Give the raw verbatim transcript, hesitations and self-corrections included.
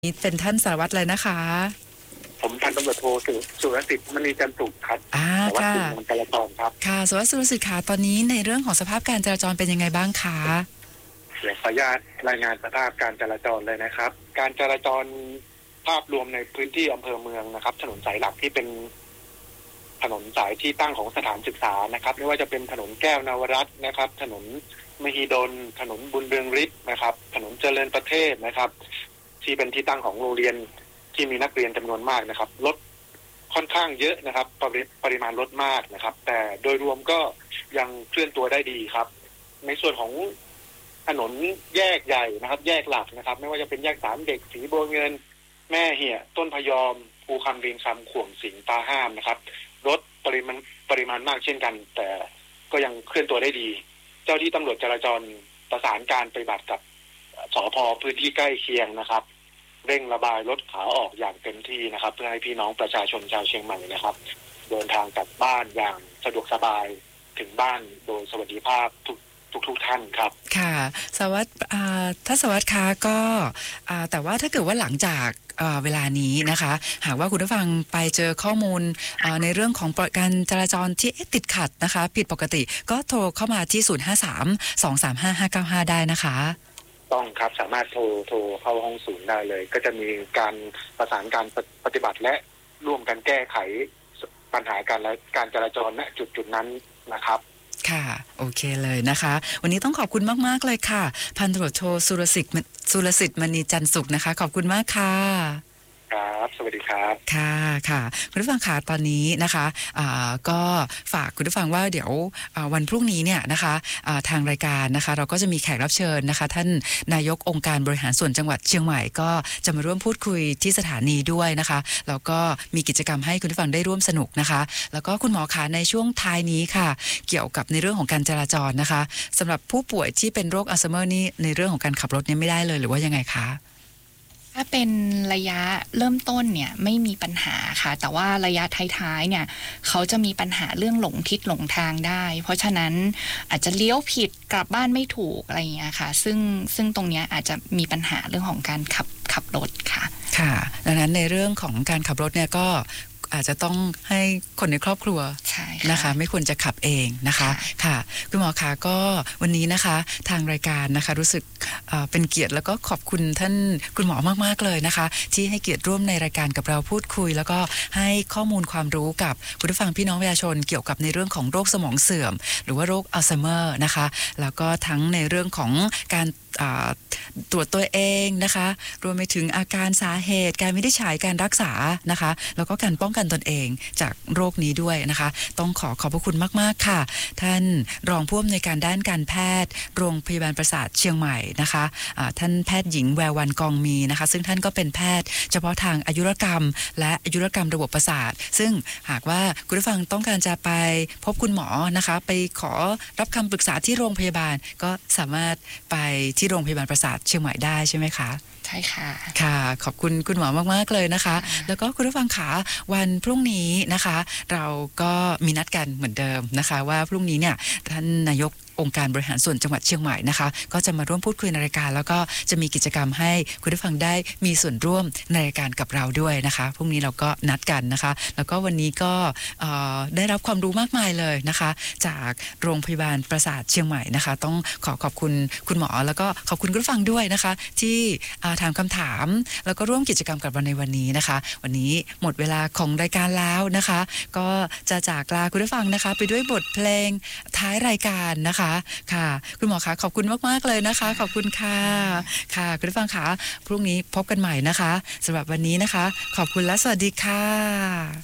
นี่เป็นท่านสารวัตรเลยนะคะผมพันตำรวจโทสุสุรสิทธิ์มณีจันทร์สุขครับอ่าสารวัตรค่ะกลุ่มงานจราจรครับค่ะสารวัตรสุรสิทธิ์ค่ะตอนนี้ในเรื่องของสภาพการจราจรเป็นยังไงบ้างคะเดี๋ยวขออนุญาตรายงานสภาพการจราจรเลยนะครับ การจราจรภาพรวมในพื้นที่อำเภอเมืองนะครับถนนสายหลักที่เป็นถนนสายที่ตั้งของสถานศึกษานะครับไม่ว่าจะเป็นถนนแก้วนวรัตน์นะครับถนนมหิดลถนนบุญเรืองฤทธิ์นะครับถนนเจริญประเทศนะครับที่เป็นที่ตั้งของโรงเรียนที่มีนักเรียนจำนวนมากนะครับรถค่อนข้างเยอะนะครับปริปริมาณรถมากนะครับแต่โดยรวมก็ยังเคลื่อนตัวได้ดีครับในส่วนของถนนแยกใหญ่นะครับแยกหลักนะครับไม่ว่าจะเป็นแยกสามเด็กสีบัวเงินแม่เหี่ยต้นพยอมภูคำเรียงคำข่วงสิงตาห้ามนะครับรถปริมาณปริมาณมากเช่นกันแต่ก็ยังเคลื่อนตัวได้ดีเจ้าที่ตำรวจจราจรประสานการปฏิบัติกับสภ.พื้นที่ใกล้เคียงนะครับเร่งระบายรถขาออกอย่างเต็มที่นะครับเพื่อให้พี่น้องประชาชนชาวเชียงใหม่นะครับเดินทางกลับบ้านอย่างสะดวกสบายถึงบ้านโดยสวัสดิภาพทุกทุกทุกท่านครับค่ะสารวัตรถ้าสารวัตรคะก็แต่ว่าถ้าเกิดว่าหลังจากเวลานี้นะคะหากว่าคุณผู้ฟังไปเจอข้อมูลในเรื่องของการจราจรที่ติดขัดนะคะผิดปกติก็โทรเข้ามาที่ศูนย์ ห้า สาม สอง สาม ห้า ห้า เก้า ห้าได้นะคะต้องครับสามารถโทรโทรเข้าห้องศูนย์ได้เลยก็จะมีการประสานการปฏิบัติและร่วมกันแก้ไขปัญหาการและการจราจรณจุดจุดนั้นนะครับค่ะโอเคเลยนะคะวันนี้ต้องขอบคุณมากๆเลยค่ะพันตำรวจโทสุรสิทธิ์สุรสิทธิ์มณีจันทร์สุขนะคะขอบคุณมากค่ะครับสวัสดีครับค่ะค่ะคุณผู้ฟังค่ะตอนนี้นะคะก็ฝากคุณผู้ฟังว่าเดี๋ยววันพรุ่งนี้เนี่ยนะคะทางรายการนะคะเราก็จะมีแขกรับเชิญนะคะท่านนายกองค์การบริหารส่วนจังหวัดเชียงใหม่ก็จะมาร่วมพูดคุยที่สถานีด้วยนะคะแล้วก็มีกิจกรรมให้คุณผู้ฟังได้ร่วมสนุกนะคะแล้วก็คุณหมอคะในช่วงท้ายนี้ค่ะเกี่ยวกับในเรื่องของการจราจรนะคะสำหรับผู้ป่วยที่เป็นโรคอัลไซเมอร์นี่ในเรื่องของการขับรถเนี่ยไม่ได้เลยหรือว่ายังไงคะถ้าเป็นระยะเริ่มต้นเนี่ยไม่มีปัญหาค่ะแต่ว่าระยะท้ายๆเนี่ยเขาจะมีปัญหาเรื่องหลงทิศหลงทางได้เพราะฉะนั้นอาจจะเลี้ยวผิดกลับบ้านไม่ถูกอะไรอย่างเงี้ยค่ะซึ่งซึ่งตรงเนี้ยอาจจะมีปัญหาเรื่องของการขับขับรถค่ะค่ะดังนั้นในเรื่องของการขับรถเนี่ยก็อาจจะต้องให้คนในครอบครัวนะคะไม่ควรจะขับเองนะคะค่ะคุณหมอคะก็วันนี้นะคะทางรายการนะคะรู้สึกเป็นเกียรติแล้วก็ขอบคุณท่านคุณหมอมากๆเลยนะคะที่ให้เกียรติร่วมในรายการกับเราพูดคุยแล้วก็ให้ข้อมูลความรู้กับคุณผู้ฟังพี่น้องประชาชนเกี่ยวกับในเรื่องของโรคสมองเสื่อมหรือว่าโรคอัลไซเมอร์นะคะแล้วก็ทั้งในเรื่องของการตรวจตัวเองนะคะรวมไปถึงอาการสาเหตุการวินิจฉัยการรักษานะคะแล้วก็การป้องกันตนเองจากโรคนี้ด้วยนะคะต้องขอขอบพระคุณมากๆค่ะท่านรองผู้อำนวยการด้านการแพทย์โรงพยาบาลประสาทเชียงใหม่นะคะท่านแพทย์หญิงแวววรรณกองมีนะคะซึ่งท่านก็เป็นแพทย์เฉพาะทางอายุรกรรมและอายุรกรรมระบบประสาทซึ่งหากว่าคุณผู้ฟังต้องการจะไปพบคุณหมอนะคะไปขอรับคำปรึกษาที่โรงพยาบาลก็สามารถไปที่โรงพยาบาลประสาทเชียงใหม่ได้ใช่ไหมคะใช่ค่ะค่ะขอบคุณคุณหมอมากๆเลยนะคะแล้วก็คุณผู้ฟังขาวันพรุ่งนี้นะคะเราก็มีนัดกันเหมือนเดิมนะคะว่าพรุ่งนี้เนี่ยท่านนายกองค์การบริหารส่วนจังหวัดเชียงใหม่นะคะก็จะมาร่วมพูดคุยในรายการแล้วก็จะมีกิจกรรมให้คุณผู้ฟังได้มีส่วนร่วมในรายการกับเราด้วยนะคะพรุ่งนี้เราก็นัดกันนะคะแล้วก็วันนี้ก็ได้รับความรู้มากมายเลยนะคะจากโรงพยาบาลประสาทเชียงใหม่นะคะต้องขอขอบคุณคุณหมอแล้วก็ขอบคุณคุณผู้ฟังด้วยนะคะที่ถามคำถามแล้วก็ร่วมกิจกรรมกับเราในวันนี้นะคะวันนี้หมดเวลาของรายการแล้วนะคะก็จะจากลาคุณผู้ฟังนะคะไปด้วยบทเพลงท้ายรายการนะคะค่ะคุณหมอคะขอบคุณมากๆเลยนะคะขอบคุณค่ะค่ะคุณผู้ฟังคะพรุ่งนี้พบกันใหม่นะคะสำหรับวันนี้นะคะขอบคุณและสวัสดีค่ะ